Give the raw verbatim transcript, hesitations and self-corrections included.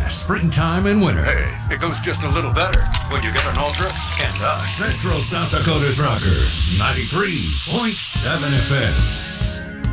gas, springtime and winter. Hey, it goes just a little better when you get an Ultra and us. Central South Dakota's Rocker, ninety-three point seven F M.